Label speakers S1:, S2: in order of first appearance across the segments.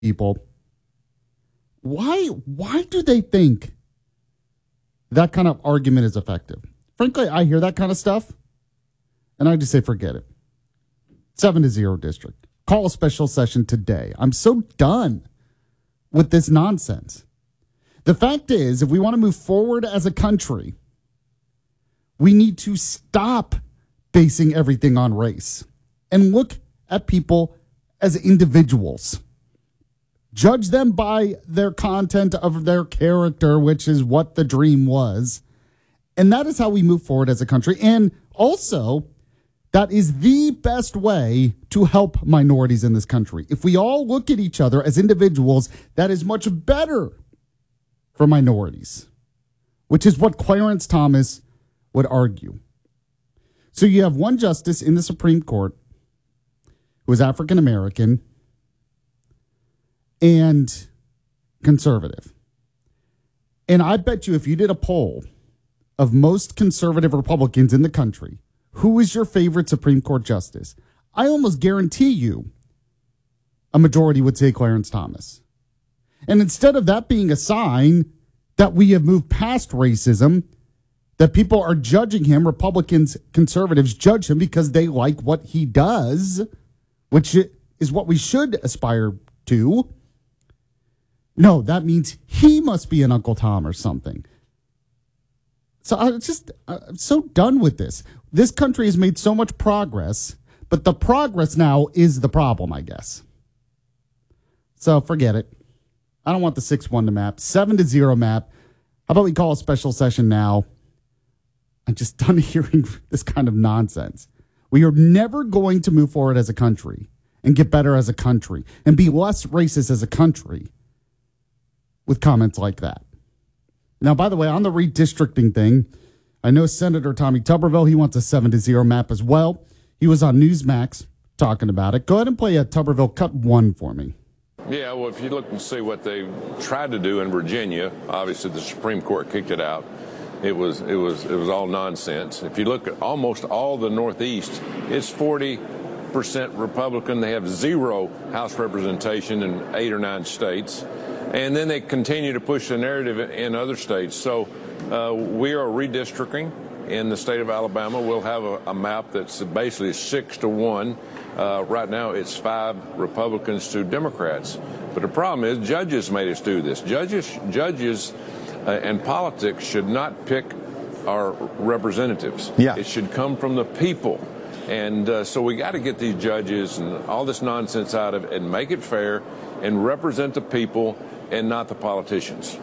S1: people, why do they think that kind of argument is effective? Frankly, I hear that kind of stuff, and I just say, forget it. 7-0 district. Call a special session today. I'm so done with this nonsense. The fact is, if we want to move forward as a country, we need to stop basing everything on race and look at people as individuals. Judge them by their content of their character, which is what the dream was. And that is how we move forward as a country. And also, that is the best way to help minorities in this country. If we all look at each other as individuals, that is much better for minorities, which is what Clarence Thomas would argue. So you have one justice in the Supreme Court who is African American and conservative. And I bet you if you did a poll of most conservative Republicans in the country, who is your favorite Supreme Court justice? I almost guarantee you a majority would say Clarence Thomas. And instead of that being a sign that we have moved past racism, that people are judging him, Republicans, conservatives judge him because they like what he does, which is what we should aspire to. No, that means he must be an Uncle Tom or something. So I'm so done with this. This country has made so much progress, but the progress now is the problem, I guess. So forget it. I don't want the 6-1 to map. 7-0 map. How about we call a special session now? I'm just done hearing this kind of nonsense. We are never going to move forward as a country and get better as a country and be less racist as a country with comments like that. Now, by the way, on the redistricting thing, I know Senator Tommy Tuberville, he wants a 7-0 map as well. He was on Newsmax talking about it. Go ahead and play a Tuberville cut 1 for me.
S2: Yeah, well, if you look and see what they tried to do in Virginia, obviously the Supreme Court kicked it out. It was all nonsense. If you look at almost all the Northeast, it's 40% Republican. They have 0 House representation in 8 or 9 states. And then they continue to push the narrative in other states. So we are redistricting in the state of Alabama. We'll have a map that's basically 6-1. Right now it's 5 Republicans to Democrats. But the problem is judges made us do this. Judges and politics should not pick our representatives.
S3: Yeah.
S2: It should come from the people. And so we got to get these judges and all this nonsense out of it and make it fair and represent the people and not the politicians.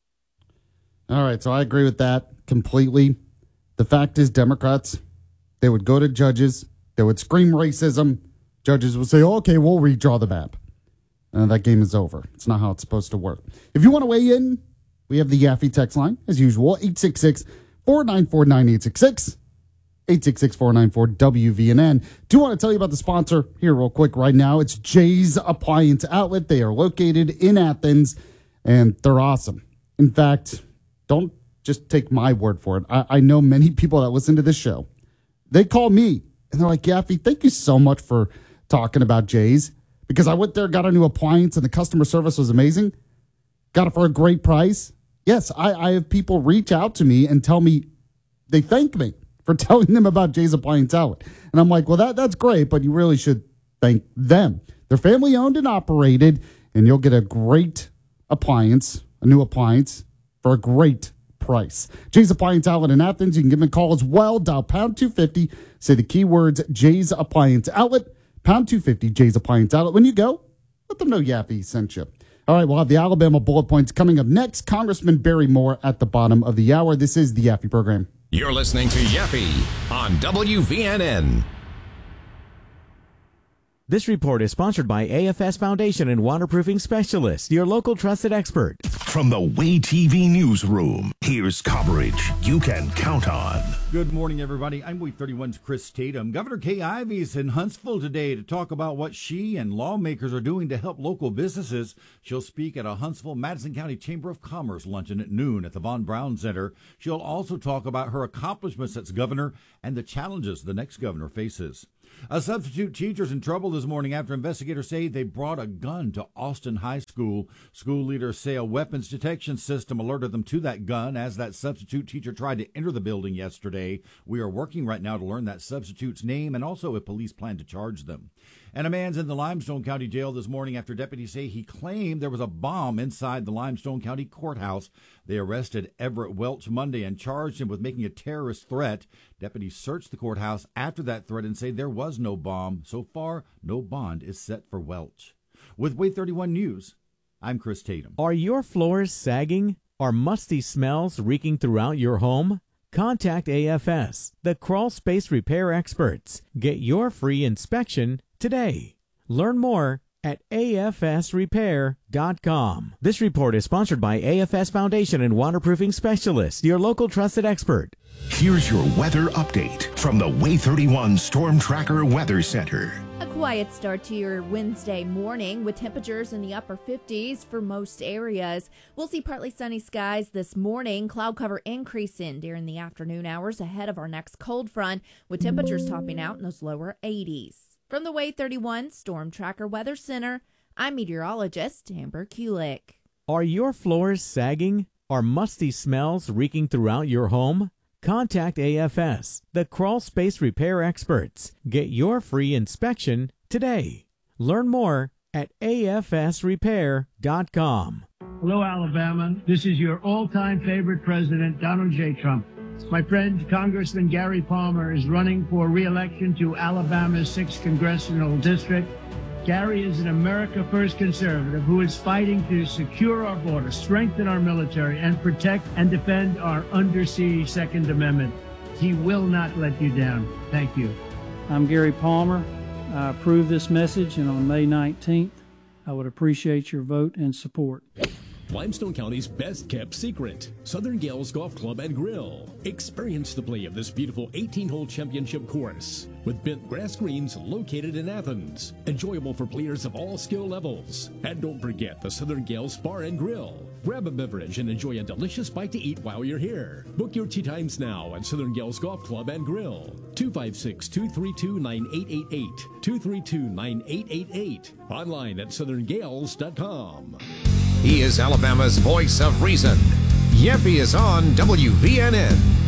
S1: All right, so I agree with that completely. The fact is, Democrats, they would go to judges, they would scream racism, judges would say, okay, we'll redraw the map. That game is over. It's not how it's supposed to work. If you want to weigh in, we have the Yaffe text line, as usual, 866-494-9866, 866-494-WVNN. Do want to tell you about the sponsor here real quick right now. It's Jay's Appliance Outlet. They are located in Athens, and they're awesome. In fact, don't just take my word for it. I know many people that listen to this show. They call me, and they're like, Yaffe, thank you so much for talking about Jay's, because I went there, got a new appliance, and the customer service was amazing. Got it for a great price. Yes, I have people reach out to me and tell me, they thank me for telling them about Jay's Appliance Outlet. And I'm like, well, that's great, but you really should thank them. They're family owned and operated, and you'll get a great appliance, a new appliance, for a great price. Jay's Appliance Outlet in Athens. You can give them a call as well. Dial pound 250. Say the keywords Jay's Appliance Outlet. Pound 250, Jay's Appliance Outlet. When you go, let them know Yaffe sent you. All right, we'll have the Alabama bullet points coming up next. Congressman Barry Moore at the bottom of the hour. This is the Yaffe program.
S4: You're listening to Yaffe on WVNN.
S5: This report is sponsored by AFS Foundation and Waterproofing Specialists, your local trusted expert.
S6: From the Way TV newsroom, here's coverage you can count on.
S3: Good morning, everybody. I'm Week 31's Chris Tatum. Governor Kay Ivey is in Huntsville today to talk about what she and lawmakers are doing to help local businesses. She'll speak at a Huntsville Madison County Chamber of Commerce luncheon at noon at the Von Braun Center. She'll also talk about her accomplishments as governor and the challenges the next governor faces. A substitute teacher's in trouble this morning after investigators say they brought a gun to Austin High School. School leaders say a weapons detection system alerted them to that gun as that substitute teacher tried to enter the building yesterday. We are working right now to learn that substitute's name and also if police plan to charge them. And a man's in the Limestone County Jail this morning after deputies say he claimed there was a bomb inside the Limestone County Courthouse. They arrested Everett Welch Monday and charged him with making a terrorist threat. Deputies searched the courthouse after that threat and say there was no bomb. So far, no bond is set for Welch. With Wait 31 News, I'm Chris Tatum.
S5: Are your floors sagging? Are musty smells reeking throughout your home? Contact AFS, the crawl space repair experts. Get your free inspection today. Learn more at afsrepair.com. This report is sponsored by AFS Foundation and Waterproofing Specialists, your local trusted expert.
S6: Here's your weather update from the Way 31 Storm Tracker Weather Center.
S7: A quiet start to your Wednesday morning with temperatures in the upper 50s for most areas. We'll see partly sunny skies this morning. Cloud cover increasing during the afternoon hours ahead of our next cold front, with temperatures topping out in those lower 80s. From the Way 31 Storm Tracker Weather Center, I'm meteorologist Amber Kulik.
S5: Are your floors sagging? Are musty smells reeking throughout your home? Contact AFS, the crawl space repair experts. Get your free inspection today. Learn more at afsrepair.com.
S8: Hello, Alabama. This is your all-time favorite president, Donald J. Trump. My friend, Congressman Gary Palmer, is running for re-election to Alabama's 6th Congressional District. Gary is an America First conservative who is fighting to secure our border, strengthen our military, and protect and defend our undersea Second Amendment. He will not let you down. Thank you.
S9: I'm Gary Palmer. I approve this message, and on May 19th, I would appreciate your vote and support.
S10: Limestone County's best-kept secret, Southern Gales Golf Club and Grill. Experience the play of this beautiful 18-hole championship course with bent grass greens located in Athens. Enjoyable for players of all skill levels. And don't forget the Southern Gales Bar and Grill. Grab a beverage and enjoy a delicious bite to eat while you're here. Book your tee times now at Southern Gales Golf Club and Grill. 256-232-9888. 232-9888. Online at southerngales.com.
S4: He is Alabama's voice of reason. Yeffy is on WVNN.